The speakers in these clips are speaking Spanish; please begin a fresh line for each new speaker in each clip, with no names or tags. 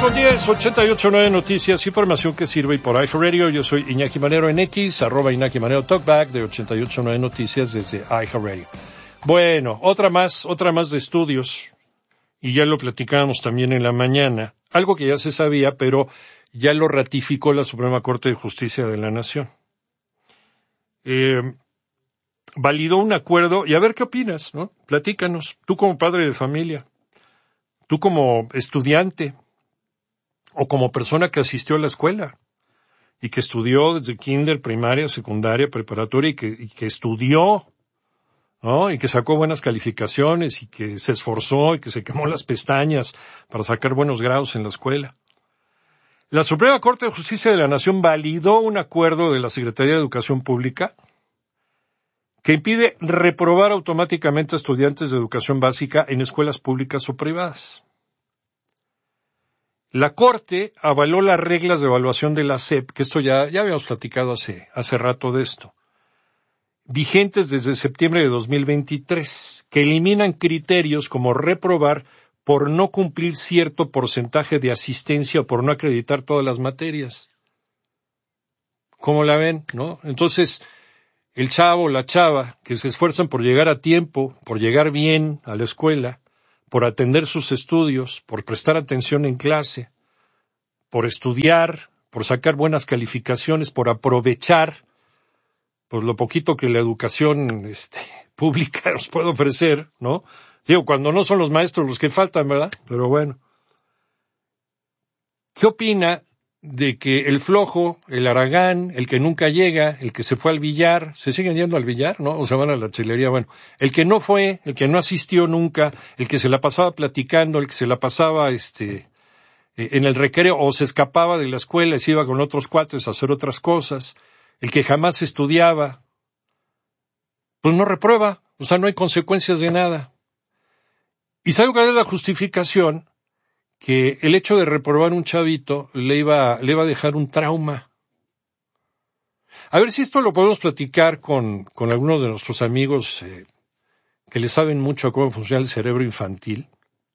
6:10, 88.9 Noticias, información que sirve y por iHeartRadio. Yo soy Iñaki Manero en X, @Iñaki Manero Talkback de 88.9 Noticias desde iHeartRadio. Bueno, otra más de estudios, y ya lo platicábamos también en la mañana, algo que ya se sabía, pero ya lo ratificó la Suprema Corte de Justicia de la Nación. Validó un acuerdo, y a ver qué opinas, ¿no? Platícanos, tú como padre de familia, tú como estudiante, o como persona que asistió a la escuela y que estudió desde kinder, primaria, secundaria, preparatoria y que estudió, ¿no? Y que sacó buenas calificaciones y que se esforzó y que se quemó las pestañas para sacar buenos grados en la escuela. La Suprema Corte de Justicia de la Nación validó un acuerdo de la Secretaría de Educación Pública que impide reprobar automáticamente a estudiantes de educación básica en escuelas públicas o privadas. La Corte avaló las reglas de evaluación de la SEP, que esto ya habíamos platicado hace rato de esto, vigentes desde septiembre de 2023, que eliminan criterios como reprobar por no cumplir cierto porcentaje de asistencia o por no acreditar todas las materias. ¿Cómo la ven, no? Entonces, el chavo o la chava que se esfuerzan por llegar a tiempo, por llegar bien a la escuela, por atender sus estudios, por prestar atención en clase, por estudiar, por sacar buenas calificaciones, por aprovechar pues lo poquito que la educación pública nos puede ofrecer, ¿no? Digo, cuando no son los maestros los que faltan, ¿verdad? Pero bueno. ¿Qué opina de que el flojo, el haragán, el que nunca llega, el que se fue al billar, se siguen yendo al billar, ¿no? O se van a la chelería, bueno, el que no fue, el que no asistió nunca, el que se la pasaba platicando, el que se la pasaba en el recreo o se escapaba de la escuela y se iba con otros cuates a hacer otras cosas, el que jamás estudiaba, pues no reprueba, o sea, no hay consecuencias de nada. Y sabe cuál es la justificación, que el hecho de reprobar un chavito le iba a dejar un trauma. A ver si esto lo podemos platicar con algunos de nuestros amigos que le saben mucho a cómo funciona el cerebro infantil.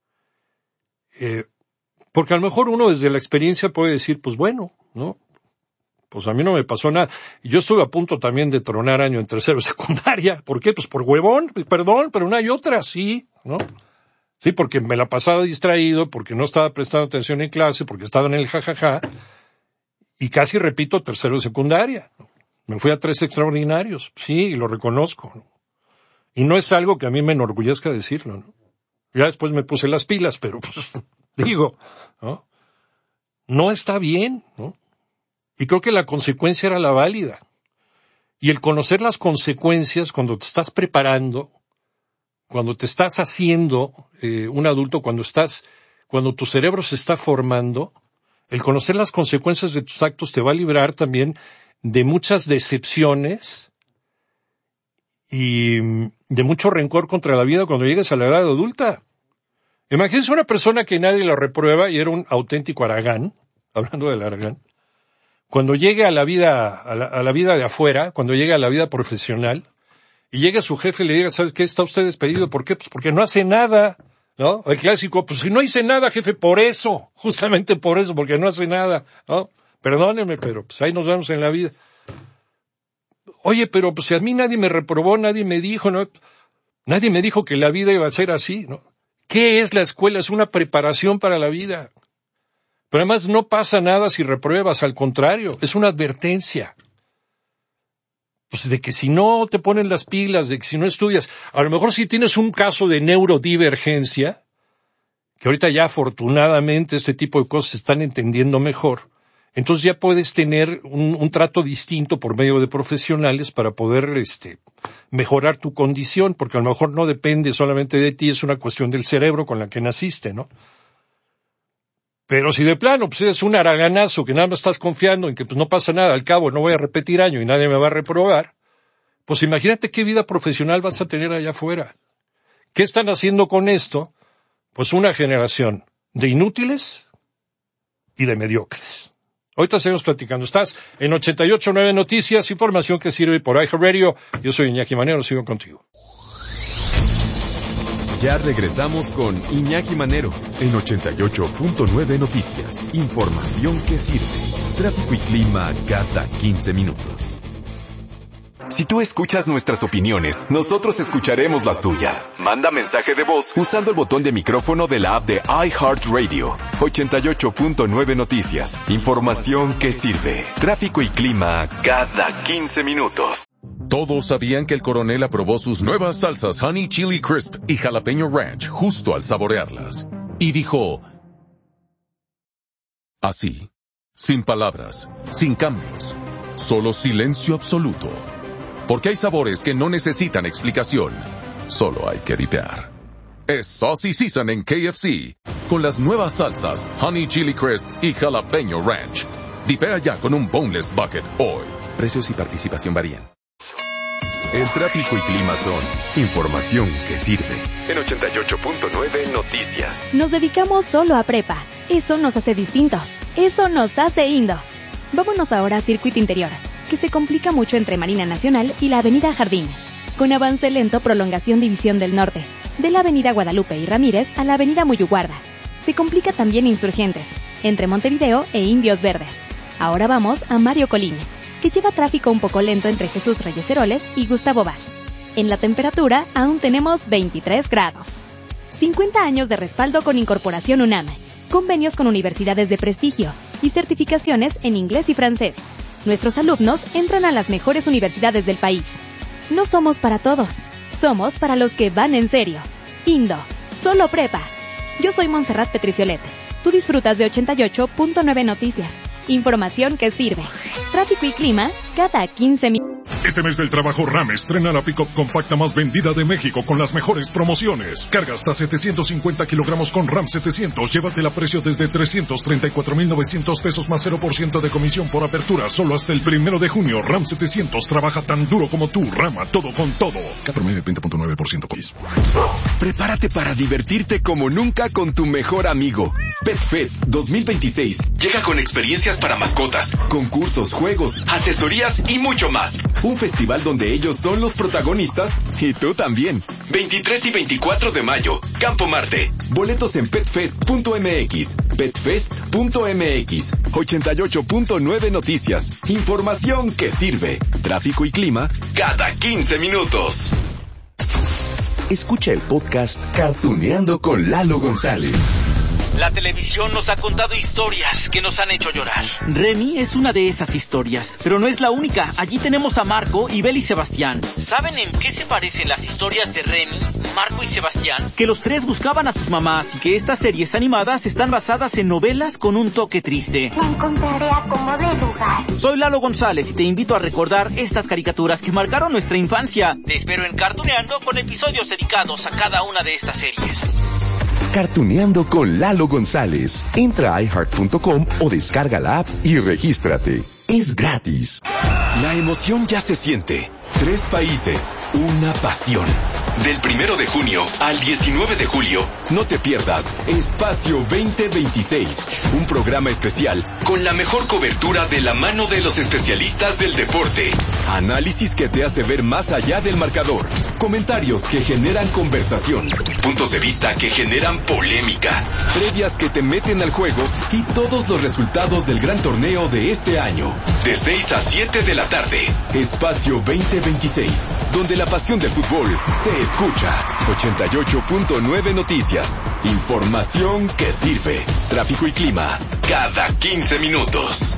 Porque a lo mejor uno desde la experiencia puede decir, pues bueno, ¿no? Pues a mí no me pasó nada. Yo estuve a punto también de tronar año en tercero de secundaria. ¿Por qué? Pues por huevón, perdón, pero no hay otra, sí, ¿no? Sí, porque me la pasaba distraído, porque no estaba prestando atención en clase, porque estaba en el jajaja, y casi repito tercero de secundaria. Me fui a 3 extraordinarios, sí, y lo reconozco, ¿no? Y no es algo que a mí me enorgullezca decirlo, ¿no? Ya después me puse las pilas, pero pues, digo, ¿no? No está bien, ¿no? Y creo que la consecuencia era la válida. Y el conocer las consecuencias cuando te estás preparando, cuando te estás haciendo un adulto, cuando tu cerebro se está formando, el conocer las consecuencias de tus actos te va a librar también de muchas decepciones y de mucho rencor contra la vida cuando llegues a la edad adulta. Imagínense una persona que nadie la reprueba y era un auténtico haragán, hablando del haragán, cuando llegue a la vida de afuera, cuando llegue a la vida profesional, y llega su jefe y le diga, ¿sabes qué? Está usted despedido. ¿Por qué? Pues porque no hace nada, ¿no? El clásico, pues si no hice nada, jefe, por eso, justamente por eso, porque no hace nada, ¿no? Perdóneme, pero pues ahí nos vemos en la vida. Oye, pero pues si a mí nadie me reprobó, nadie me dijo, ¿no? Nadie me dijo que la vida iba a ser así, ¿no? ¿Qué es la escuela? Es una preparación para la vida. Pero además no pasa nada si repruebas, al contrario, es una advertencia. Pues de que si no te pones las pilas, de que si no estudias, a lo mejor si tienes un caso de neurodivergencia, que ahorita ya afortunadamente este tipo de cosas se están entendiendo mejor, entonces ya puedes tener un trato distinto por medio de profesionales para poder mejorar tu condición, porque a lo mejor no depende solamente de ti, es una cuestión del cerebro con la que naciste, ¿no? Pero si de plano pues eres un haraganazo que nada más estás confiando en que pues no pasa nada, al cabo no voy a repetir año y nadie me va a reprobar, pues imagínate qué vida profesional vas a tener allá afuera. ¿Qué están haciendo con esto? Pues una generación de inútiles y de mediocres. Ahorita seguimos platicando. Estás en 88.9 Noticias, información que sirve por iHeartRadio. Yo soy Iñaki Manero, sigo contigo.
Ya regresamos con Iñaki Manero en 88.9 Noticias. Información que sirve. Tráfico y clima cada 15 minutos. Si tú escuchas nuestras opiniones, nosotros escucharemos las tuyas. Manda mensaje de voz usando el botón de micrófono de la app de iHeartRadio. 88.9 Noticias. Información que sirve. Tráfico y clima cada 15 minutos.
Todos sabían que el coronel aprobó sus nuevas salsas Honey Chili Crisp y Jalapeño Ranch justo al saborearlas. Y dijo... así, sin palabras, sin cambios, solo silencio absoluto. Porque hay sabores que no necesitan explicación, solo hay que dipear. Es Saucy Season en KFC, con las nuevas salsas Honey Chili Crisp y Jalapeño Ranch. Dipea ya con un Boneless Bucket hoy. Precios y participación varían.
El tráfico y clima son información que sirve. En 88.9 Noticias.
Nos dedicamos solo a prepa. Eso nos hace distintos. Eso nos hace Indo. Vámonos ahora a Circuito Interior, que se complica mucho entre Marina Nacional y la Avenida Jardín. Con avance lento, prolongación División del Norte, de la Avenida Guadalupe y Ramírez a la Avenida Muyuguarda. Se complica también Insurgentes, entre Montevideo e Indios Verdes. Ahora vamos a Mario Colín, que lleva tráfico un poco lento entre Jesús Reyes Heroles y Gustavo Vaz. En la temperatura aún tenemos 23 grados. 50 años de respaldo con Incorporación UNAM, convenios con universidades de prestigio y certificaciones en inglés y francés. Nuestros alumnos entran a las mejores universidades del país. No somos para todos, somos para los que van en serio. Indo, solo prepa. Yo soy Montserrat Petriciolet. Tú disfrutas de 88.9 Noticias. Información que sirve. Tráfico y clima cada 15 minutos.
Este mes del trabajo RAM estrena la pick-up compacta más vendida de México con las mejores promociones. Carga hasta 750 kilogramos con RAM 700. Llévatela a precio desde 334,900 pesos más 0% de comisión por apertura. Solo hasta el 1 de junio. RAM 700 trabaja tan duro como tú. RAM a todo con todo. K promedio 20.9%.
Prepárate para divertirte como nunca con tu mejor amigo. PetFest 2026 llega con experiencias para mascotas, concursos, juegos, asesorías y mucho más. Un festival donde ellos son los protagonistas y tú también. 23 y 24 de mayo, Campo Marte. Boletos en petfest.mx. Petfest.mx. 88.9 Noticias. Información que sirve. Tráfico y clima cada 15 minutos. Escucha el podcast Cartuneando con Lalo González.
La televisión nos ha contado historias que nos han hecho llorar. Remy es una de esas historias, pero no es la única. Allí tenemos a Marco, Ibel y Sebastián. ¿Saben en qué se parecen las historias de Remy, Marco y Sebastián? Que los tres buscaban a sus mamás y que estas series animadas están basadas en novelas con un toque triste.
Me encontraré a como de lugar.
Soy Lalo González y te invito a recordar estas caricaturas que marcaron nuestra infancia. Te espero en Cartuneando con episodios dedicados a cada una de estas series.
Cartuneando con Lalo González. Entra a iHeart.com o descarga la app y regístrate. Es gratis. La emoción ya se siente. 3 países, una pasión. Del 1 de junio al 19 de julio, no te pierdas Espacio 2026, un programa especial con la mejor cobertura de la mano de los especialistas del deporte. Análisis que te hace ver más allá del marcador. Comentarios que generan conversación. Puntos de vista que generan polémica. Previas que te meten al juego y todos los resultados del gran torneo de este año. De 6 a 7 de la tarde. Espacio 2026, donde la pasión del fútbol se escucha. 88.9 Noticias. Información que sirve. Tráfico y clima cada 15 minutos.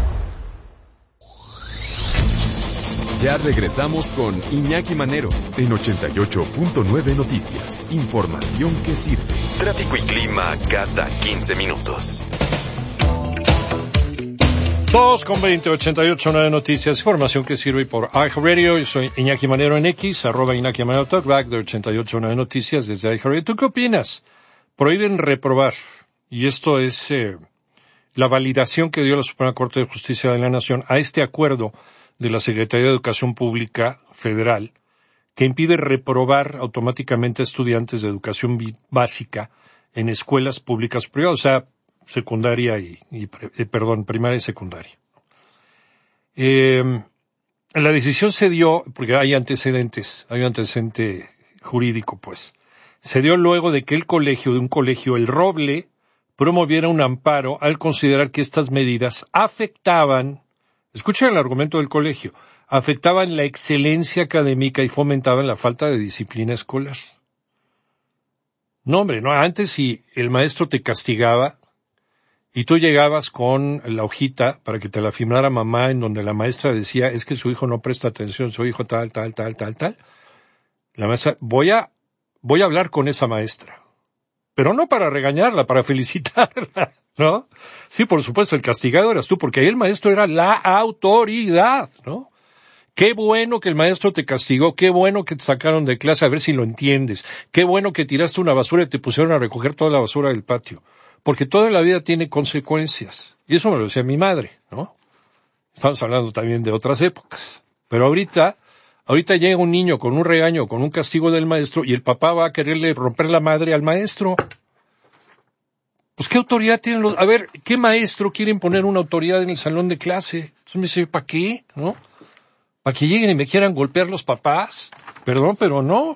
Ya regresamos con Iñaki Manero en 88.9 Noticias. Información que sirve. Tráfico y clima cada 15 minutos.
2:20, 88.9 Noticias, información que sirve por iHeartRadio. Yo soy Iñaki Manero en X, @Iñaki Manero Talkback de 88.9 Noticias desde iHeartRadio. ¿Tú qué opinas? Prohíben reprobar. Y esto es la validación que dio la Suprema Corte de Justicia de la Nación a este acuerdo de la Secretaría de Educación Pública Federal que impide reprobar automáticamente a estudiantes de educación básica en escuelas públicas privadas, o sea, secundaria primaria y secundaria. La decisión se dio porque hay un antecedente jurídico, pues. se dio luego de que un colegio, El Roble, promoviera un amparo al considerar que estas medidas afectaban, escuchen el argumento del colegio, afectaban la excelencia académica y fomentaban la falta de disciplina escolar. No, hombre, no, antes si el maestro te castigaba y tú llegabas con la hojita para que te la firmara mamá, en donde la maestra decía, es que su hijo no presta atención, su hijo tal. La maestra, voy a hablar con esa maestra, pero no para regañarla, para felicitarla, ¿no? Sí, por supuesto, el castigado eras tú, porque ahí el maestro era la autoridad, ¿no? Qué bueno que el maestro te castigó, qué bueno que te sacaron de clase a ver si lo entiendes, qué bueno que tiraste una basura y te pusieron a recoger toda la basura del patio, porque toda la vida tiene consecuencias, y eso me lo decía mi madre, ¿no? Estamos hablando también de otras épocas, pero ahorita llega un niño con un regaño, con un castigo del maestro, y el papá va a quererle romper la madre al maestro. Pues, ¿qué autoridad tienen a ver, qué maestro quiere imponer una autoridad en el salón de clase? Entonces me dice, ¿para qué? ¿No? ¿Para que lleguen y me quieran golpear los papás? Perdón, pero no.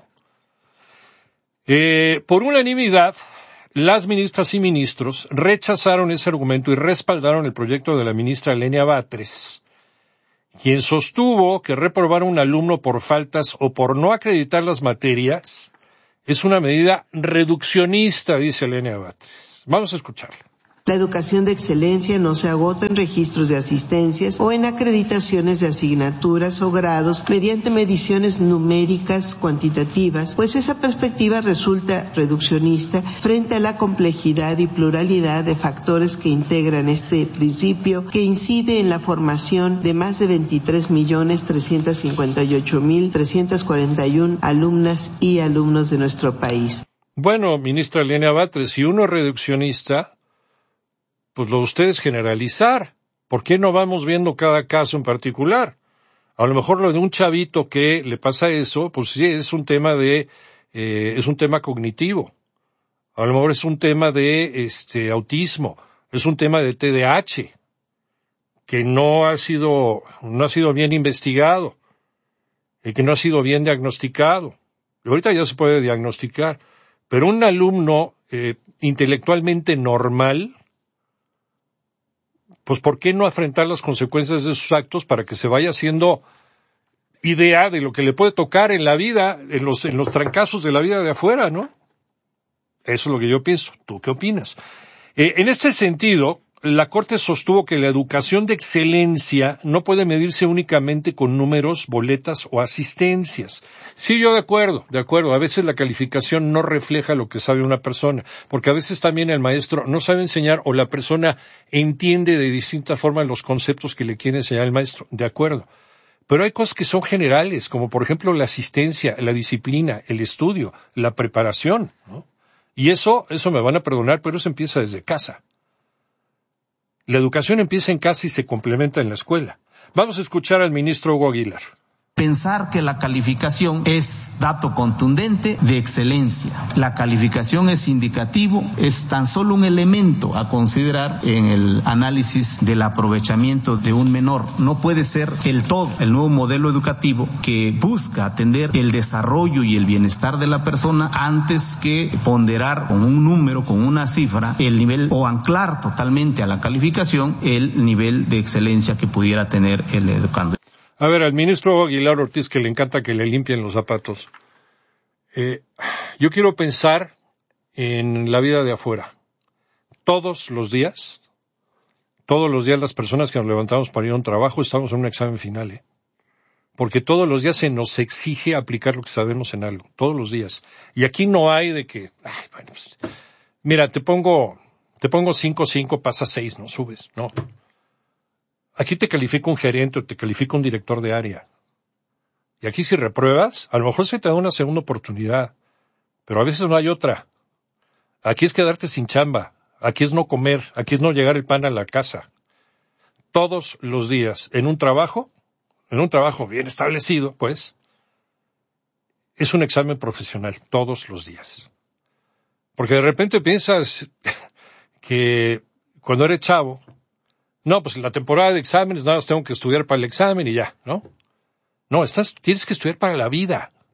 Por unanimidad, las ministras y ministros rechazaron ese argumento y respaldaron el proyecto de la ministra Lenia Batres, quien sostuvo que reprobar a un alumno por faltas o por no acreditar las materias es una medida reduccionista, dice Lenia Batres. Vamos a escucharla.
La educación de excelencia no se agota en registros de asistencias o en acreditaciones de asignaturas o grados mediante mediciones numéricas cuantitativas, pues esa perspectiva resulta reduccionista frente a la complejidad y pluralidad de factores que integran este principio, que incide en la formación de más de 23.358.341 alumnas y alumnos de nuestro país.
Bueno, ministra Lenia Batres, si uno es reduccionista, pues lo de ustedes generalizar. ¿Por qué no vamos viendo cada caso en particular? A lo mejor lo de un chavito que le pasa eso, pues sí, es un tema cognitivo. A lo mejor es un tema de autismo, es un tema de TDAH, que no ha sido bien investigado, y que no ha sido bien diagnosticado. Y ahorita ya se puede diagnosticar, pero un alumno intelectualmente normal, pues ¿por qué no afrontar las consecuencias de sus actos para que se vaya haciendo idea de lo que le puede tocar en la vida, en los trancazos de la vida de afuera, ¿no? Eso es lo que yo pienso. ¿Tú qué opinas? En este sentido, la Corte sostuvo que la educación de excelencia no puede medirse únicamente con números, boletas o asistencias. Sí, yo de acuerdo. A veces la calificación no refleja lo que sabe una persona, porque a veces también el maestro no sabe enseñar o la persona entiende de distinta forma los conceptos que le quiere enseñar el maestro. De acuerdo. Pero hay cosas que son generales, como por ejemplo la asistencia, la disciplina, el estudio, la preparación, ¿no? Y eso me van a perdonar, pero eso empieza desde casa. La educación empieza en casa y se complementa en la escuela. Vamos a escuchar al ministro Hugo Aguilar.
Pensar que la calificación es dato contundente de excelencia. La calificación es indicativo, es tan solo un elemento a considerar en el análisis del aprovechamiento de un menor. No puede ser el todo. El nuevo modelo educativo que busca atender el desarrollo y el bienestar de la persona antes que ponderar con un número, con una cifra, el nivel o anclar totalmente a la calificación el nivel de excelencia que pudiera tener el educando.
A ver, al ministro Aguilar Ortiz, que le encanta que le limpien los zapatos, yo quiero pensar en la vida de afuera. Todos los días las personas que nos levantamos para ir a un trabajo estamos en un examen final, porque todos los días se nos exige aplicar lo que sabemos en algo, todos los días. Y aquí no hay de que, mira, te pongo 5, pasa 6, no subes, no. Aquí te califica un gerente o te califica un director de área. Y aquí si repruebas, a lo mejor se te da una segunda oportunidad, pero a veces no hay otra. Aquí es quedarte sin chamba, aquí es no comer, aquí es no llegar el pan a la casa. Todos los días, en un trabajo bien establecido, pues, es un examen profesional, todos los días. Porque de repente piensas que cuando eres chavo, no, pues en la temporada de exámenes nada más tengo que estudiar para el examen y ya, ¿no? No, tienes que estudiar para la vida.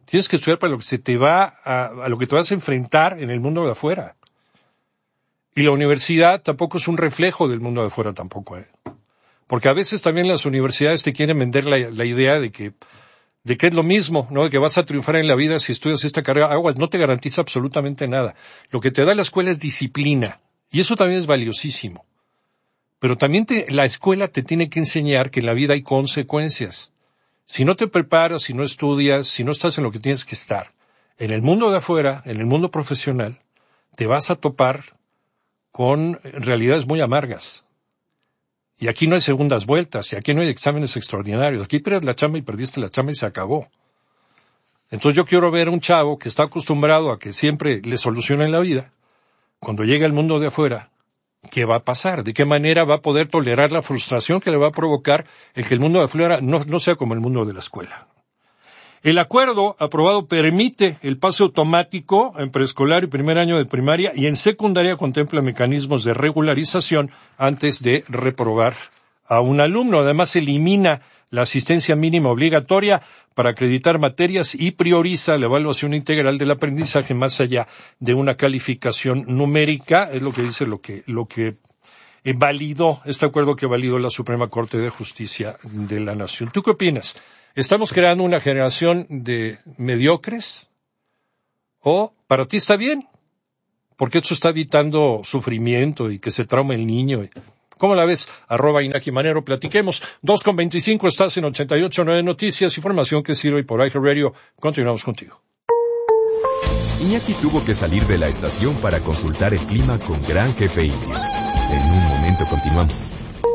Tienes que estudiar para lo que se te va a lo que te vas a enfrentar en el mundo de afuera. Y la universidad tampoco es un reflejo del mundo de afuera tampoco, Porque a veces también las universidades te quieren vender la idea de que es lo mismo, ¿no? De que vas a triunfar en la vida si estudias esta carrera. Aguas, no te garantiza absolutamente nada. Lo que te da la escuela es disciplina. Y eso también es valiosísimo. Pero también la escuela te tiene que enseñar que en la vida hay consecuencias. Si no te preparas, si no estudias, si no estás en lo que tienes que estar, en el mundo de afuera, en el mundo profesional, te vas a topar con realidades muy amargas. Y aquí no hay segundas vueltas, y aquí no hay exámenes extraordinarios. Aquí pierdes la chamba y perdiste la chamba y se acabó. Entonces yo quiero ver a un chavo que está acostumbrado a que siempre le solucionen la vida, cuando llegue al mundo de afuera, ¿qué va a pasar? ¿De qué manera va a poder tolerar la frustración que le va a provocar el que el mundo de afuera no sea como el mundo de la escuela? El acuerdo aprobado permite el pase automático en preescolar y primer año de primaria, y en secundaria contempla mecanismos de regularización antes de reprobar a un alumno. Además, elimina la asistencia mínima obligatoria para acreditar materias y prioriza la evaluación integral del aprendizaje más allá de una calificación numérica. Es lo que dice lo que validó, este acuerdo que validó la Suprema Corte de Justicia de la Nación. ¿Tú qué opinas? ¿Estamos creando una generación de mediocres? ¿O para ti está bien? Porque eso está evitando sufrimiento y que se traume el niño. ¿Cómo la ves? @Iñaki Manero, platiquemos. 2:25, estás en 88.9 Noticias, información que sirve por iHeartRadio. Continuamos contigo.
Iñaki tuvo que salir de la estación para consultar el clima con Gran Jefe Indio. En un momento continuamos.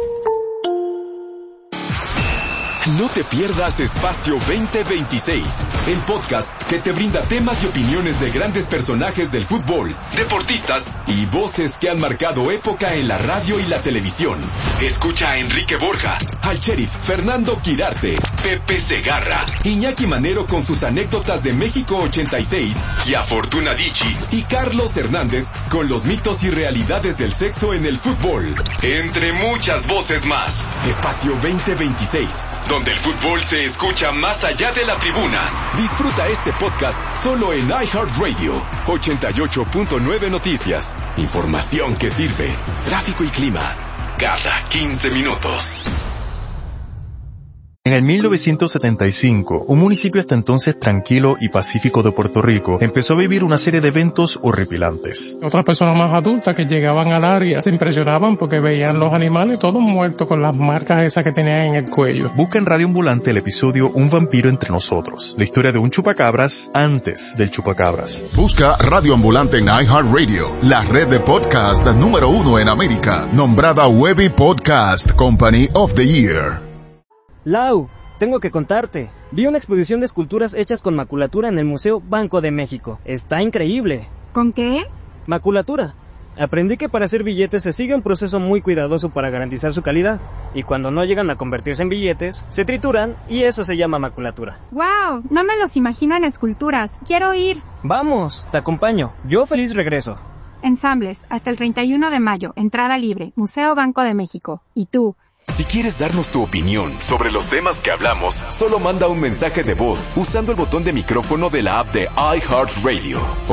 No te pierdas Espacio 2026, el podcast que te brinda temas y opiniones de grandes personajes del fútbol, deportistas y voces que han marcado época en la radio y la televisión. Escucha a Enrique Borja, al sheriff Fernando Quirarte, Pepe Segarra, Iñaki Manero con sus anécdotas de México 86 y a Fortuna Dicci y Carlos Hernández con los mitos y realidades del sexo en el fútbol, entre muchas voces más. Espacio 2026, donde el fútbol se escucha más allá de la tribuna. Disfruta este podcast solo en iHeartRadio. 88.9 Noticias. Información que sirve. Tráfico y clima cada 15 minutos.
En el 1975, un municipio hasta entonces tranquilo y pacífico de Puerto Rico empezó a vivir una serie de eventos horripilantes.
Otras personas más adultas que llegaban al área se impresionaban porque veían los animales todos muertos con las marcas esas que tenían en el cuello.
Busca en Radio Ambulante el episodio Un vampiro entre nosotros, la historia de un chupacabras antes del chupacabras.
Busca Radio Ambulante en iHeartRadio, la red de podcast número 1 en América, nombrada Webby Podcast Company of the Year.
Lau, tengo que contarte. Vi una exposición de esculturas hechas con maculatura en el Museo Banco de México. Está increíble.
¿Con qué?
Maculatura. Aprendí que para hacer billetes se sigue un proceso muy cuidadoso para garantizar su calidad. Y cuando no llegan a convertirse en billetes, se trituran y eso se llama maculatura.
¡Wow! No me los imagino en esculturas. ¡Quiero ir!
Vamos, te acompaño. Yo feliz regreso.
Ensambles, hasta el 31 de mayo. Entrada libre. Museo Banco de México. ¿Y tú?
Si quieres darnos tu opinión sobre los temas que hablamos, solo manda un mensaje de voz usando el botón de micrófono de la app de iHeartRadio.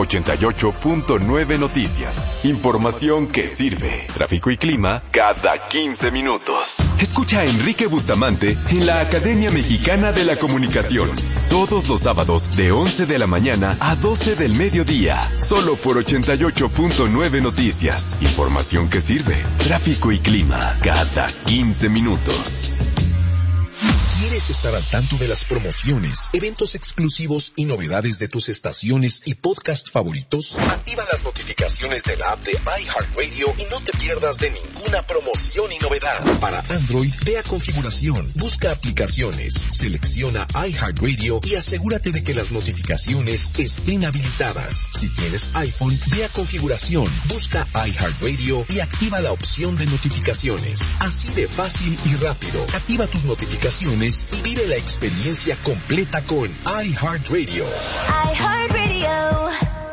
88.9 Noticias. Información que sirve. Tráfico y clima cada 15 minutos. Escucha a Enrique Bustamante en la Academia Mexicana de la Comunicación. Todos los sábados de 11 de la mañana a 12 del mediodía. Solo por 88.9 Noticias. Información que sirve. Tráfico y clima cada 15 minutos.
¿Quieres estar al tanto de las promociones, eventos exclusivos y novedades de tus estaciones y podcast favoritos? Activa las notificaciones de la app de iHeartRadio y no te pierdas de ninguna promoción y novedad. Para Android, ve a configuración, busca aplicaciones, selecciona iHeartRadio y asegúrate de que las notificaciones estén habilitadas. Si tienes iPhone, ve a configuración, busca iHeartRadio y activa la opción de notificaciones. Así de fácil y rápido. Activa tus notificaciones y vive la experiencia completa con iHeartRadio.
iHeartRadio.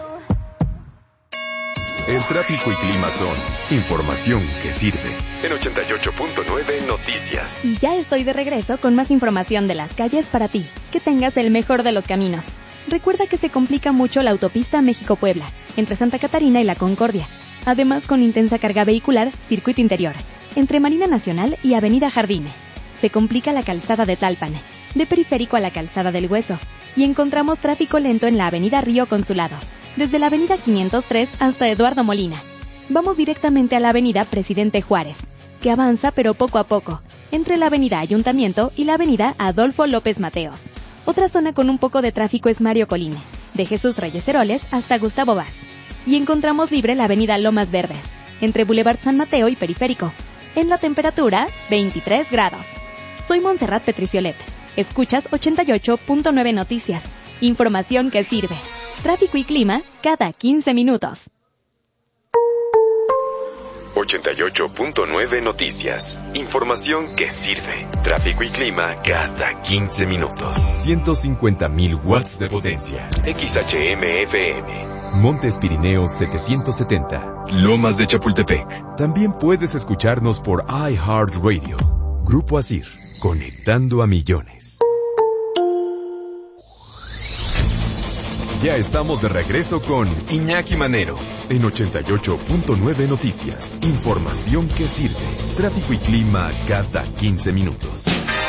El tráfico y clima son información que sirve. En 88.9 Noticias.
Y ya estoy de regreso con más información de las calles para ti. Que tengas el mejor de los caminos. Recuerda que se complica mucho la autopista México-Puebla, entre Santa Catarina y La Concordia. Además, con intensa carga vehicular, circuito interior, entre Marina Nacional y Avenida Jardín. Se complica la calzada de Tlalpan, de Periférico a la calzada del Hueso. Y encontramos tráfico lento en la Avenida Río Consulado, desde la Avenida 503 hasta Eduardo Molina. Vamos directamente a la Avenida Presidente Juárez, que avanza pero poco a poco, entre la Avenida Ayuntamiento y la Avenida Adolfo López Mateos. Otra zona con un poco de tráfico es Mario Colín, de Jesús Reyes Heroles hasta Gustavo Vaz. Y encontramos libre la Avenida Lomas Verdes, entre Boulevard San Mateo y Periférico. En la temperatura, 23 grados. Soy Montserrat Petriciolet. Escuchas 88.9 Noticias. Información que sirve. Tráfico y clima cada 15 minutos.
88.9 Noticias. Información que sirve. Tráfico y clima cada 15 minutos. 150,000 watts de potencia. XHM-FM. Montes Pirineos 770. Lomas de Chapultepec. También puedes escucharnos por iHeartRadio. Grupo Asir. Conectando a millones. Ya estamos de regreso con Iñaki Manero en 88.9 Noticias. Información que sirve. Tráfico y clima cada 15 minutos.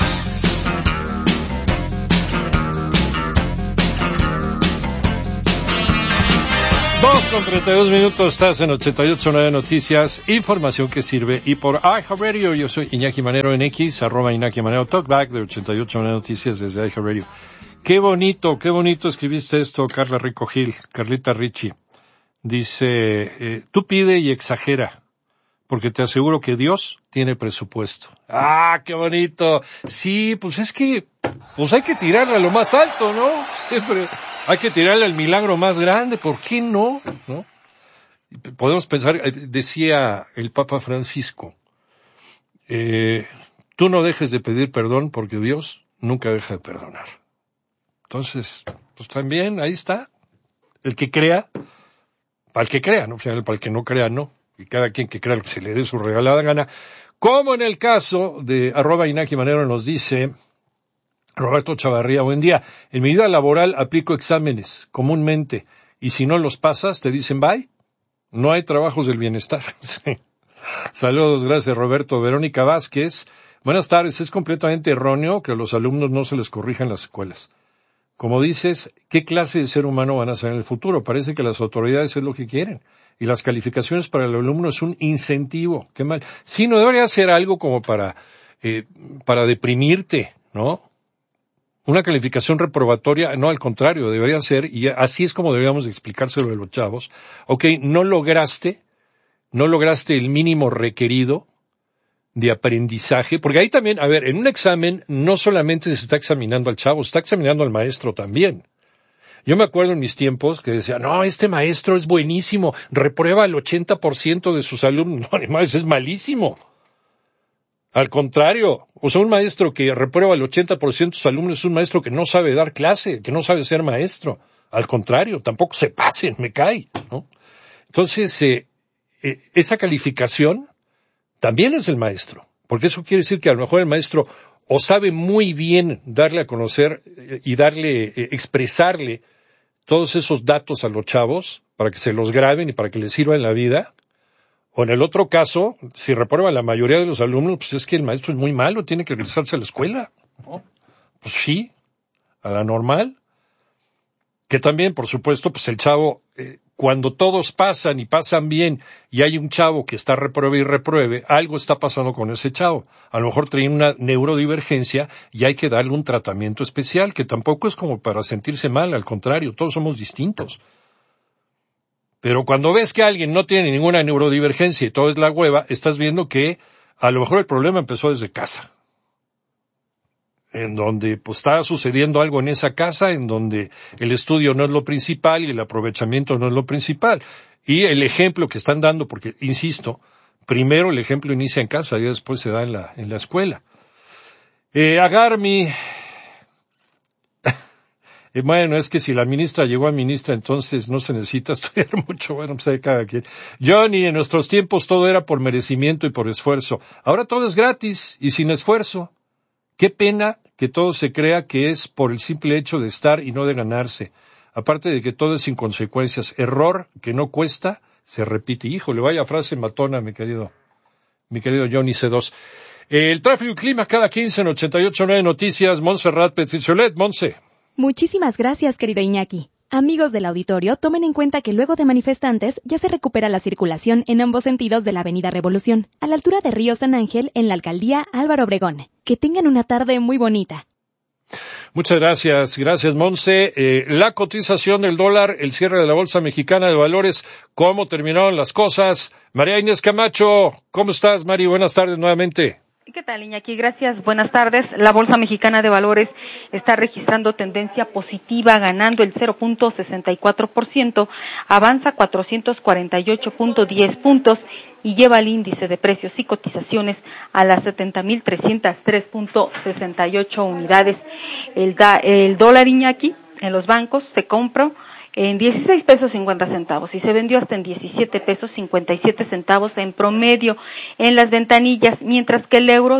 2:32, estás en 88.9 Noticias, información que sirve. Y por iHeartRadio, yo soy Iñaki Manero en X, @Iñaki Manero, talkback de 88.9 Noticias desde iHeartRadio. Qué bonito escribiste esto, Carla Rico Gil, Carlita Ricci. Dice, tú pide y exagera, porque te aseguro que Dios tiene presupuesto. ¡Ah, qué bonito! Sí, pues es que, hay que tirarle a lo más alto, ¿no? Siempre hay que tirarle al milagro más grande, ¿por qué no? ¿No? Podemos pensar, decía el Papa Francisco, tú no dejes de pedir perdón porque Dios nunca deja de perdonar. Entonces, pues también, ahí está. El que crea, para el que crea, ¿no? O sea, para el que no crea, no. Y cada quien que crea lo que se le dé su regalada gana. Como en el caso de @Iñaki Manero nos dice Roberto Chavarría, buen día. En mi vida laboral aplico exámenes, comúnmente, y si no los pasas, te dicen bye. No hay trabajos del bienestar. Sí. Saludos, gracias Roberto. Verónica Vázquez, buenas tardes. Es completamente erróneo que a los alumnos no se les corrija en las escuelas. Como dices, ¿qué clase de ser humano van a ser en el futuro? Parece que las autoridades es lo que quieren. Y las calificaciones para el alumno es un incentivo. Qué mal. Sí, no debería ser algo como para deprimirte, ¿no? Una calificación reprobatoria, no, al contrario, debería ser, y así es como deberíamos explicárselo a los chavos. Ok, no lograste el mínimo requerido de aprendizaje, porque ahí también, a ver, en un examen no solamente se está examinando al chavo, se está examinando al maestro también. Yo me acuerdo en mis tiempos que decía, no, este maestro es buenísimo, reprueba el 80% de sus alumnos. No, además es malísimo. Al contrario, o sea, un maestro que reprueba el 80% de sus alumnos es un maestro que no sabe dar clase, que no sabe ser maestro. Al contrario, tampoco se pasen, me cae, ¿no? Entonces, esa calificación también es el maestro, porque eso quiere decir que a lo mejor el maestro o sabe muy bien darle a conocer y expresarle todos esos datos a los chavos para que se los graben y para que les sirva en la vida, o en el otro caso, si reprueba la mayoría de los alumnos, pues es que el maestro es muy malo, tiene que regresarse a la escuela, ¿no? Pues sí, a la normal. Que también, por supuesto, pues el chavo, cuando todos pasan y pasan bien y hay un chavo que está repruebe, algo está pasando con ese chavo. A lo mejor tiene una neurodivergencia y hay que darle un tratamiento especial, que tampoco es como para sentirse mal, al contrario, todos somos distintos. Pero cuando ves que alguien no tiene ninguna neurodivergencia y todo es la hueva, estás viendo que a lo mejor el problema empezó desde casa. En donde pues está sucediendo algo en esa casa, en donde el estudio no es lo principal y el aprovechamiento no es lo principal. Y el ejemplo que están dando, porque, insisto, primero el ejemplo inicia en casa y después se da en la escuela. Agarmi, bueno, es que si la ministra llegó a ministra, entonces no se necesita estudiar mucho. Bueno, pues hay cada quien. Johnny, en nuestros tiempos todo era por merecimiento y por esfuerzo. Ahora todo es gratis y sin esfuerzo. Qué pena que todo se crea que es por el simple hecho de estar y no de ganarse. aparte de que todo es sin consecuencias. Error que no cuesta, se repite. Híjole, vaya frase matona, mi querido Johnny C2. El tráfico y clima cada 15 en 88.9 Noticias. Montserrat Petitsolet. Monse.
Muchísimas gracias, querido Iñaki. Amigos del auditorio, tomen en cuenta que luego de manifestantes ya se recupera la circulación en ambos sentidos de la Avenida Revolución, a la altura de Río San Ángel, en la alcaldía Álvaro Obregón. Que tengan una tarde muy bonita.
Muchas gracias Monse. La cotización del dólar, el cierre de la Bolsa Mexicana de Valores, ¿cómo terminaron las cosas? María Inés Camacho, ¿cómo estás, Mari? Buenas tardes nuevamente.
¿Qué tal, Iñaki? Gracias, buenas tardes. La Bolsa Mexicana de Valores está registrando tendencia positiva, ganando el 0.64%, avanza 448.10 puntos y lleva el índice de precios y cotizaciones a las 70.303.68 unidades. El dólar, Iñaki, en los bancos se compró en 16 pesos 50 centavos y se vendió hasta en 17 pesos 57 centavos en promedio en las ventanillas, mientras que el euro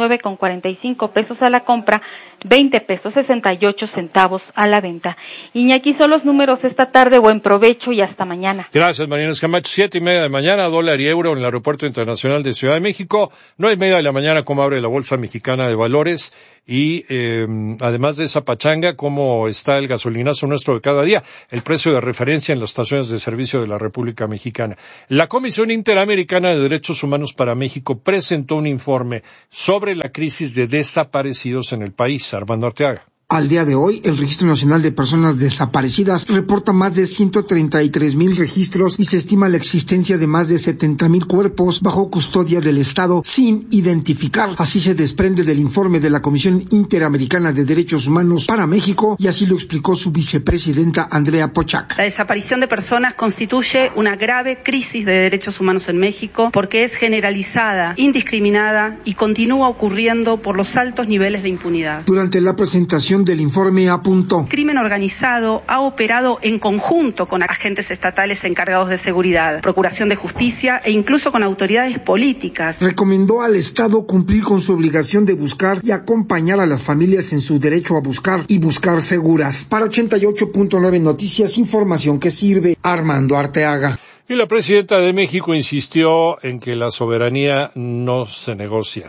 19,45 pesos a la compra, 20 pesos 68 centavos a la venta. Iñaki, son los números esta tarde, buen provecho y hasta mañana.
Gracias, María Inés Camacho. 7:30 de mañana, dólar y euro en el Aeropuerto Internacional de Ciudad de México. 9:30 de la mañana, cómo abre la Bolsa Mexicana de Valores. Y además de esa pachanga, cómo está el gasolinazo nuestro de cada día, el precio de referencia en las estaciones de servicio de la República Mexicana. La Comisión Interamericana de Derechos Humanos para México presentó un informe sobre la crisis de desaparecidos en el país. Armando Arteaga.
Al día de hoy, el Registro Nacional de Personas Desaparecidas reporta más de 133,000 registros y se estima la existencia de más de 70,000 cuerpos bajo custodia del Estado sin identificar. Así se desprende del informe de la Comisión Interamericana de Derechos Humanos para México y así lo explicó su vicepresidenta Andrea Pochac.
La desaparición de personas constituye una grave crisis de derechos humanos en México porque es generalizada, indiscriminada y continúa ocurriendo por los altos niveles de impunidad.
Durante la presentación del informe apuntó:
el crimen organizado ha operado en conjunto con agentes estatales encargados de seguridad, procuración de justicia e incluso con autoridades políticas.
Recomendó al Estado cumplir con su obligación de buscar y acompañar a las familias en su derecho a buscar y buscar seguras. Para 88.9 Noticias, información que sirve. Armando Arteaga.
Y la presidenta de México insistió en que la soberanía no se negocia.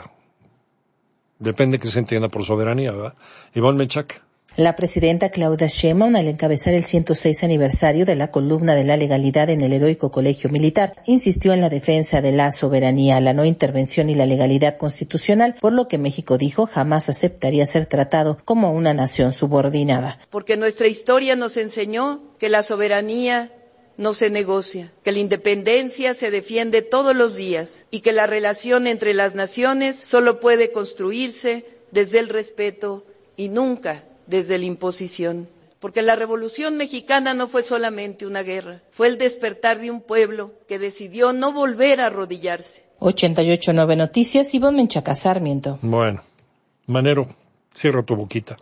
Depende que se entienda por soberanía, ¿verdad? Ivonne Menchaca.
La presidenta Claudia Sheinbaum, al encabezar el 106 aniversario de la columna de la legalidad en el heroico Colegio Militar, insistió en la defensa de la soberanía, la no intervención y la legalidad constitucional, por lo que México dijo jamás aceptaría ser tratado como una nación subordinada.
Porque nuestra historia nos enseñó que la soberanía no se negocia, que la independencia se defiende todos los días y que la relación entre las naciones solo puede construirse desde el respeto y nunca desde la imposición. Porque la Revolución Mexicana no fue solamente una guerra, fue el despertar de un pueblo que decidió no volver a arrodillarse.
88.9 Noticias, Ivonne Menchaca Sarmiento.
Bueno, Manero, cierra tu boquita.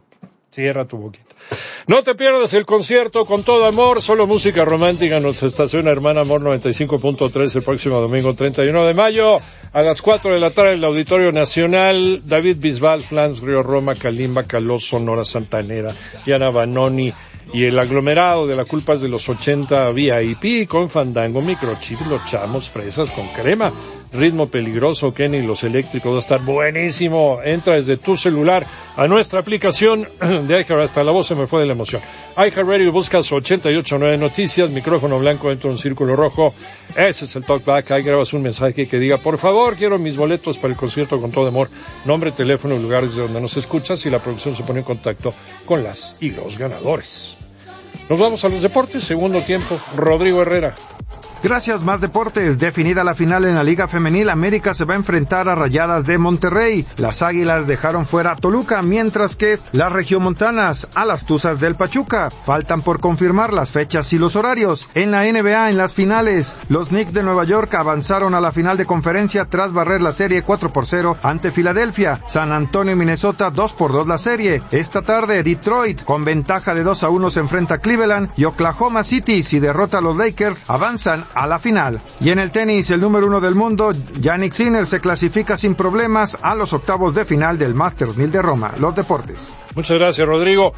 No te pierdas el concierto Con Todo Amor, solo música romántica en nuestra estación hermana Amor 95.3 el próximo domingo 31 de mayo a las 4 de la tarde en el Auditorio Nacional. David Bisbal, Flans, Río Roma, Kalimba, Calós, Sonora Santanera, Diana Banoni y el aglomerado de la culpa es de los 80 VIP con Fandango, Microchip, Los Chamos, Fresas con crema, Ritmo Peligroso, Kenny y Los Eléctricos. Va a estar buenísimo. Entra desde tu celular a nuestra aplicación de iHeart. Hasta la voz se me fue de la emoción. iHeartRadio, buscas 88.9 Noticias, micrófono blanco dentro de un círculo rojo. Ese es el talkback. Ahí grabas un mensaje que diga: por favor, quiero mis boletos para el concierto Con Todo Amor. Nombre, teléfono, lugares de donde nos escuchas, y la producción se pone en contacto con las y los ganadores. Nos vamos a los deportes. Segundo tiempo, Rodrigo Herrera.
Gracias, más deportes. Definida la final en la Liga Femenil, América se va a enfrentar a Rayadas de Monterrey. Las Águilas dejaron fuera a Toluca, mientras que las Regiomontanas a las Tuzas del Pachuca. Faltan por confirmar las fechas y los horarios. En la NBA, en las finales, los Knicks de Nueva York avanzaron a la final de conferencia tras barrer la serie 4-0 ante Filadelfia. San Antonio y Minnesota 2-2 la serie. Esta tarde, Detroit, con ventaja de 2-1, se enfrenta a Cleveland, y Oklahoma City, si derrota a los Lakers, avanzan a la final. Y en el tenis, el número 1 del mundo, Jannik Sinner, se clasifica sin problemas a los octavos de final del Masters 1000 de Roma. Los deportes.
Muchas gracias, Rodrigo.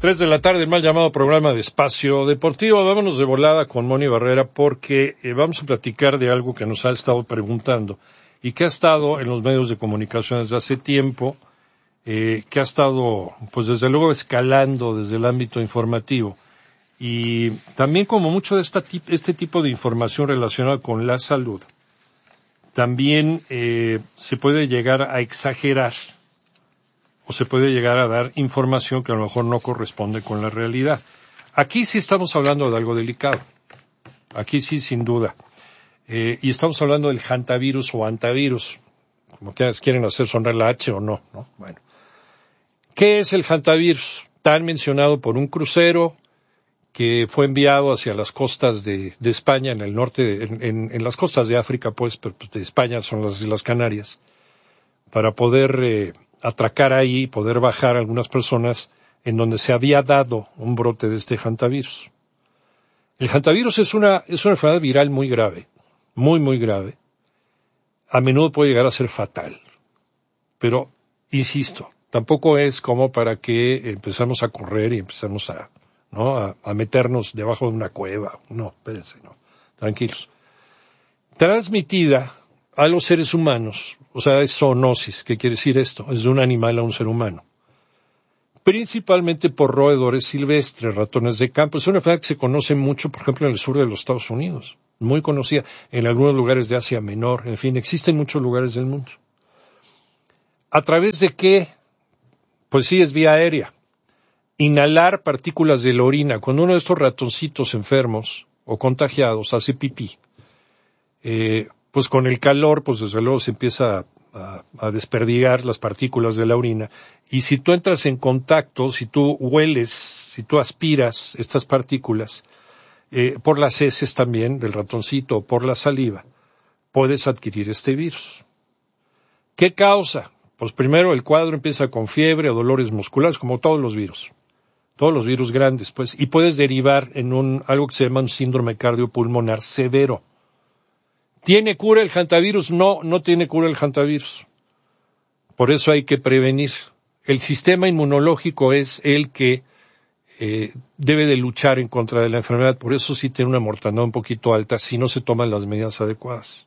3 de la tarde, el mal llamado programa de Espacio Deportivo. Vámonos de volada con Moni Barrera porque vamos a platicar de algo que nos ha estado preguntando y que ha estado en los medios de comunicación desde hace tiempo, que ha estado, pues desde luego, escalando desde el ámbito informativo. Y también como mucho de este tipo de información relacionada con la salud, también se puede llegar a exagerar o se puede llegar a dar información que a lo mejor no corresponde con la realidad. Aquí sí estamos hablando de algo delicado. Aquí sí, sin duda. Y estamos hablando del hantavirus o antivirus, como que quieren hacer sonar la H o no, ¿no? Bueno. ¿Qué es el hantavirus? Tan mencionado por un crucero que fue enviado hacia las costas de España, en el norte, en las costas de África, pues, pero de España son las Islas Canarias, para poder atracar ahí y poder bajar a algunas personas en donde se había dado un brote de este hantavirus. El hantavirus es una enfermedad viral muy grave, muy grave. A menudo puede llegar a ser fatal. Pero, insisto, tampoco es como para que empezamos a correr y empezamos a meternos debajo de una cueva. No, espérense, no. Tranquilos. Transmitida a los seres humanos, o sea, es zoonosis. ¿Qué quiere decir esto? Es de un animal a un ser humano. Principalmente por roedores silvestres, ratones de campo. Es una enfermedad que se conoce mucho, por ejemplo, en el sur de los Estados Unidos. Muy conocida en algunos lugares de Asia Menor. En fin, existe en muchos lugares del mundo. ¿A través de qué? Pues sí, es vía aérea. Inhalar partículas de la orina. Cuando uno de estos ratoncitos enfermos o contagiados hace pipí, pues con el calor, pues desde luego se empieza a desperdigar las partículas de la orina. Y si tú entras en contacto, si tú hueles, si tú aspiras estas partículas, por las heces también del ratoncito o por la saliva, puedes adquirir este virus. ¿Qué causa? Pues primero el cuadro empieza con fiebre o dolores musculares, como todos los virus grandes, pues, y puedes derivar en algo que se llama un síndrome cardiopulmonar severo. ¿Tiene cura el hantavirus? No tiene cura el hantavirus. Por eso hay que prevenir. El sistema inmunológico es el que debe de luchar en contra de la enfermedad. Por eso sí tiene una mortandad un poquito alta si no se toman las medidas adecuadas.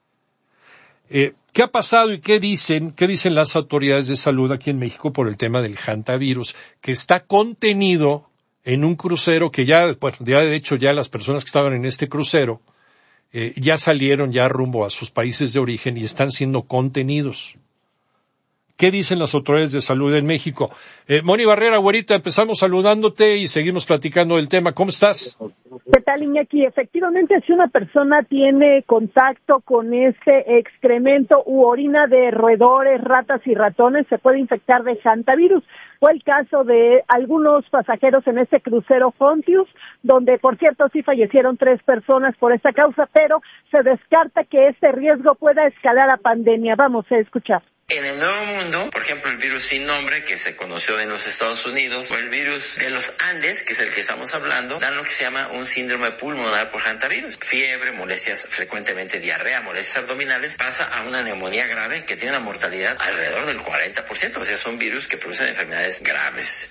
¿Qué ha pasado y qué dicen las autoridades de salud aquí en México por el tema del hantavirus? Que está contenido en un crucero que ya de hecho ya las personas que estaban en este crucero ya salieron ya rumbo a sus países de origen y están siendo contenidos. ¿Qué dicen las autoridades de salud en México? Moni Barrera, güerita, empezamos saludándote y seguimos platicando del tema. ¿Cómo estás?
¿Qué tal, Iñaki? Efectivamente, si una persona tiene contacto con este excremento u orina de roedores, ratas y ratones, se puede infectar de hantavirus. Fue el caso de algunos pasajeros en este crucero Fontius, donde, por cierto, sí fallecieron 3 personas por esta causa, pero se descarta que este riesgo pueda escalar a pandemia. Vamos a escuchar.
En el Nuevo Mundo, por ejemplo, el virus sin nombre que se conoció en los Estados Unidos, o el virus de los Andes, que es el que estamos hablando, dan lo que se llama un síndrome pulmonar por hantavirus. Fiebre, molestias, frecuentemente diarrea, molestias abdominales, pasa a una neumonía grave que tiene una mortalidad alrededor del 40%. O sea, son virus que producen enfermedades graves.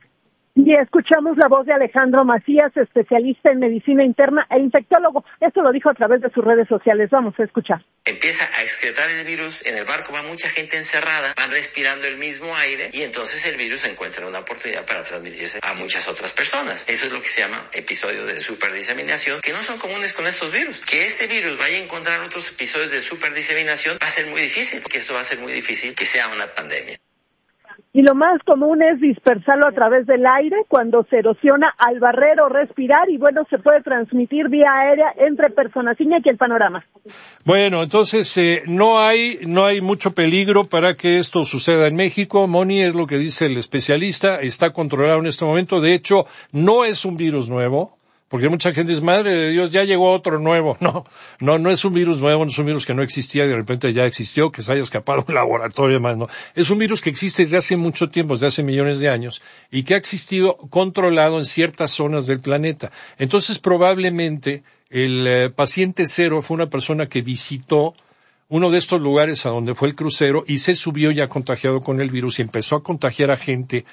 Y escuchamos la voz de Alejandro Macías, especialista en medicina interna e infectólogo. Esto lo dijo a través de sus redes sociales. Vamos a escuchar.
Empieza a excretar el virus, en el barco va mucha gente encerrada, van respirando el mismo aire y entonces el virus encuentra una oportunidad para transmitirse a muchas otras personas. Eso es lo que se llama episodio de superdiseminación, que no son comunes con estos virus. Que este virus vaya a encontrar otros episodios de superdiseminación va a ser muy difícil, porque esto va a ser muy difícil que sea una pandemia.
Y lo más común es dispersarlo a través del aire cuando se erosiona al barrer o respirar y bueno, se puede transmitir vía aérea entre personas. Iñaki, el panorama.
Bueno, entonces no hay mucho peligro para que esto suceda en México. Moni, es lo que dice el especialista, está controlado en este momento. De hecho, no es un virus nuevo. Porque mucha gente dice, madre de Dios, ya llegó otro nuevo. No es un virus nuevo, no es un virus que no existía y de repente ya existió, que se haya escapado de un laboratorio y demás, no. Es un virus que existe desde hace mucho tiempo, desde hace millones de años, y que ha existido controlado en ciertas zonas del planeta. Entonces, probablemente, el paciente cero fue una persona que visitó uno de estos lugares a donde fue el crucero y se subió ya contagiado con el virus y empezó a contagiar a gente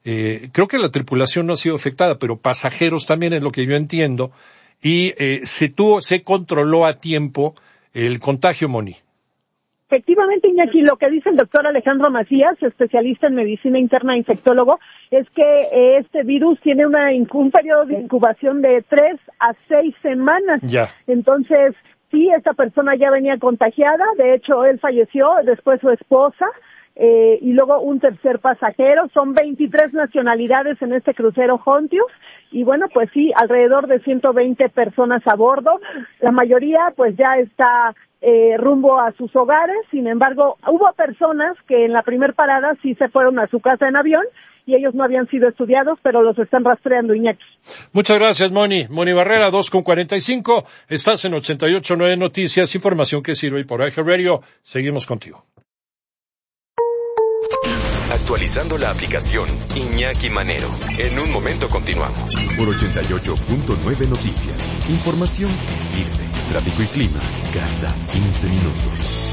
Creo que la tripulación no ha sido afectada, pero pasajeros también es lo que yo entiendo, y se controló a tiempo el contagio, Moni.
Efectivamente, Iñaki, lo que dice el doctor Alejandro Macías, especialista en medicina interna e infectólogo, es que este virus tiene un periodo de incubación de 3 a 6 semanas.
Ya.
Entonces, sí, esta persona ya venía contagiada, de hecho, él falleció, después su esposa, y luego un tercer pasajero. Son 23 nacionalidades en este crucero Hontius, y bueno, pues sí, alrededor de 120 personas a bordo. La mayoría pues ya está rumbo a sus hogares. Sin embargo, hubo personas que en la primer parada sí se fueron a su casa en avión, y ellos no habían sido estudiados, pero los están rastreando, Iñaki.
Muchas gracias, Moni. Moni Barrera, 2:45. Estás en 88.9 Noticias, información que sirve, y por iHeartRadio seguimos contigo.
Actualizando la aplicación Iñaki Manero. En un momento continuamos. Por 88.9 Noticias. Información que sirve. Tráfico y clima cada 15 minutos.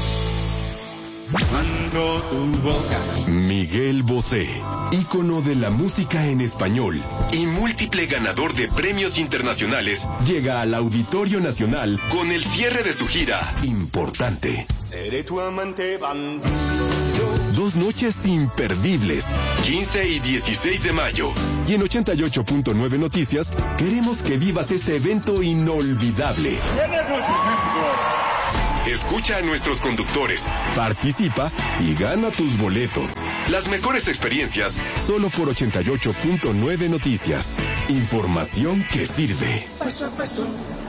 Miguel Bosé, ícono de la música en español y múltiple ganador de premios internacionales, llega al Auditorio Nacional con el cierre de su gira Importante. Seré tu amante bandido. 2 noches imperdibles, 15 y 16 de mayo. Y en 88.9 Noticias, queremos que vivas este evento inolvidable. Escucha a nuestros conductores, participa y gana tus boletos. Las mejores experiencias solo por 88.9 Noticias. Información que sirve. Paso a paso.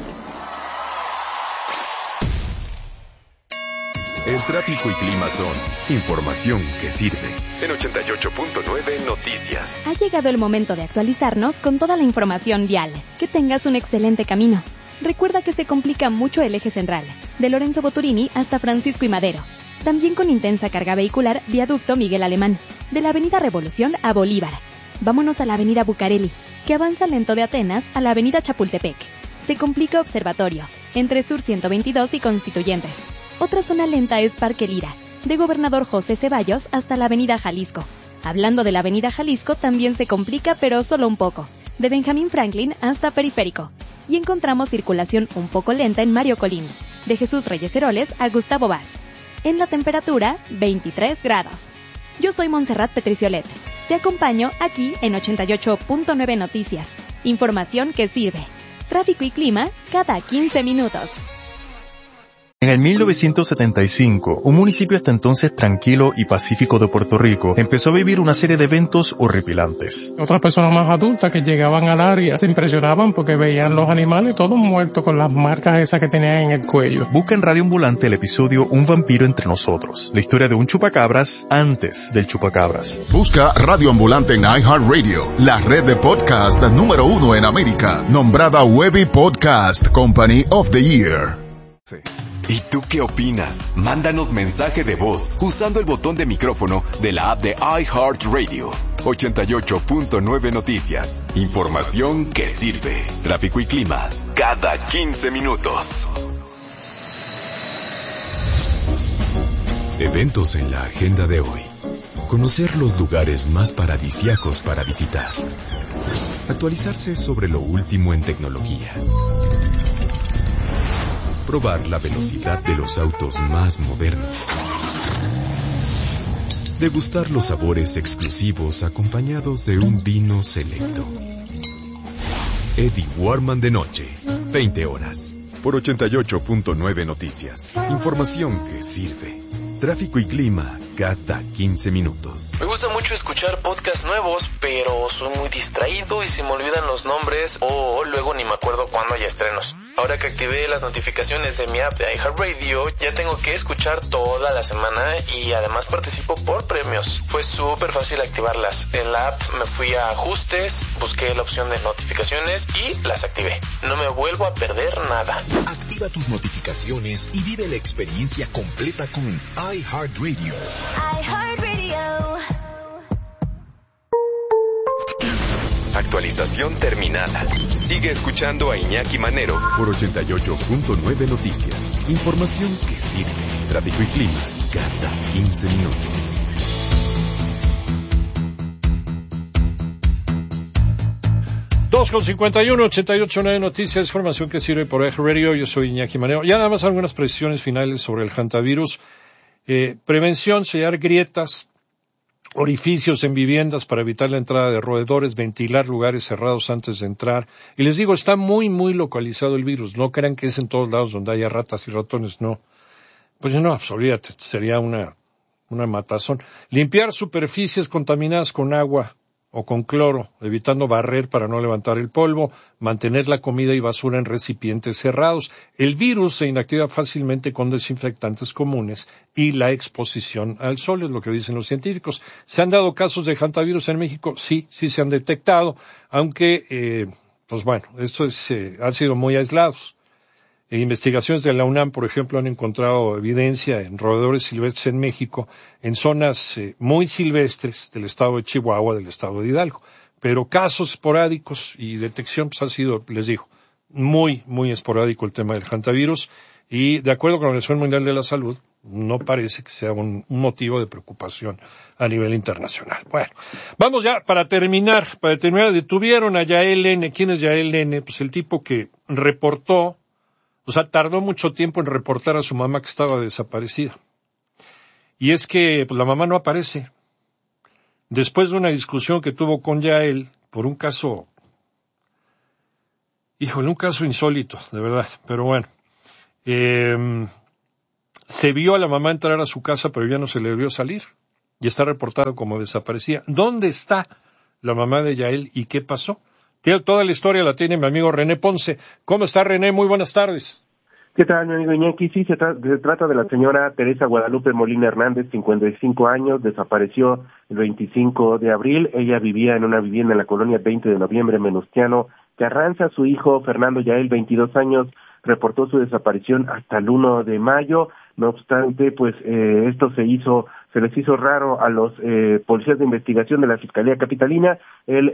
El tráfico y clima son información que sirve. En 88.9 Noticias.
Ha llegado el momento de actualizarnos con toda la información vial. Que tengas un excelente camino. Recuerda que se complica mucho el eje central, de Lorenzo Boturini hasta Francisco y Madero. También con intensa carga vehicular, viaducto Miguel Alemán, de la avenida Revolución a Bolívar. Vámonos a la avenida Bucareli, que avanza lento de Atenas a la avenida Chapultepec. Se complica Observatorio, entre Sur 122 y Constituyentes. Otra zona lenta es Parque Lira, de Gobernador José Ceballos hasta la avenida Jalisco. Hablando de la avenida Jalisco, también se complica, pero solo un poco, de Benjamín Franklin hasta Periférico. Y encontramos circulación un poco lenta en Mario Colín, de Jesús Reyes Heroles a Gustavo Vaz. En la temperatura, 23 grados. Yo soy Montserrat Petriciolet. Te acompaño aquí en 88.9 Noticias. Información que sirve. Tráfico y clima cada 15 minutos.
En el 1975, un municipio hasta entonces tranquilo y pacífico de Puerto Rico empezó a vivir una serie de eventos horripilantes.
Otras personas más adultas que llegaban al área se impresionaban porque veían los animales todos muertos con las marcas esas que tenían en el cuello.
Busca en Radio Ambulante el episodio Un vampiro entre nosotros, la historia de un chupacabras antes del chupacabras.
Busca Radio Ambulante en iHeartRadio, la red de podcast número 1 en América, nombrada Webby Podcast Company of the Year.
Sí. ¿Y tú qué opinas? Mándanos mensaje de voz usando el botón de micrófono de la app de iHeartRadio. 88.9 Noticias. Información que sirve. Tráfico y clima cada 15 minutos. Eventos en la agenda de hoy. Conocer los lugares más paradisíacos para visitar. Actualizarse sobre lo último en tecnología. Probar la velocidad de los autos más modernos. Degustar los sabores exclusivos acompañados de un vino selecto. Eddie Warman de noche, 20 horas, por 88.9 Noticias. Información que sirve. Tráfico y clima cada 15 minutos.
Me gusta mucho escuchar podcasts nuevos, pero soy muy distraído y se me olvidan los nombres o luego ni me acuerdo cuándo hay estrenos. Ahora que activé las notificaciones de mi app de iHeartRadio, ya tengo que escuchar toda la semana y además participo por premios. Fue súper fácil activarlas. En la app me fui a ajustes, busqué la opción de notificaciones y las activé. No me vuelvo a perder nada.
Activa tus notificaciones y vive la experiencia completa con iHeartRadio.
iHeartRadio. Actualización terminada. Sigue escuchando a Iñaki Manero por 88.9 Noticias. Información que sirve. Tráfico y clima cada 15 minutos.
2:51, 88.9 Noticias, información que sirve por iHeart Radio. Yo soy Iñaki Manero. Ya nada más algunas precisiones finales sobre el hantavirus. Prevención, sellar grietas, orificios en viviendas para evitar la entrada de roedores, ventilar lugares cerrados antes de entrar. Y les digo, está muy, muy localizado el virus. No crean que es en todos lados donde haya ratas y ratones, no. Pues no, olvídate, sería una matazón. Limpiar superficies contaminadas con agua o con cloro, evitando barrer para no levantar el polvo, mantener la comida y basura en recipientes cerrados. El virus se inactiva fácilmente con desinfectantes comunes y la exposición al sol, es lo que dicen los científicos. ¿Se han dado casos de hantavirus en México? Sí se han detectado, aunque, pues bueno, esto han sido muy aislados. Investigaciones de la UNAM, por ejemplo, han encontrado evidencia en roedores silvestres en México, en zonas muy silvestres del estado de Chihuahua, del estado de Hidalgo. Pero casos esporádicos y detección, pues ha sido, les digo, muy, muy esporádico el tema del hantavirus. Y de acuerdo con la Organización Mundial de la Salud, no parece que sea un motivo de preocupación a nivel internacional. Bueno, vamos ya, para terminar, detuvieron a Yael N. ¿Quién es Yael N? Pues el tipo que reportó, tardó mucho tiempo en reportar a su mamá que estaba desaparecida. Y es que pues, la mamá no aparece. Después de una discusión que tuvo con Yael por un caso, un caso insólito, de verdad, pero bueno. Se vio a la mamá entrar a su casa, pero ya no se le vio salir. Y está reportado como desaparecida. ¿Dónde está la mamá de Yael y qué pasó? Toda la historia la tiene mi amigo René Ponce. ¿Cómo está, René? Muy buenas tardes.
¿Qué tal, mi amigo Iñaki? Sí, se trata de la señora Teresa Guadalupe Molina Hernández, 55 años, desapareció el 25 de abril. Ella vivía en una vivienda en la colonia 20 de noviembre, Venustiano Carranza. Su hijo, Fernando Yael, 22 años, reportó su desaparición hasta el 1 de mayo. No obstante, pues esto se les hizo raro a los policías de investigación de la Fiscalía Capitalina. El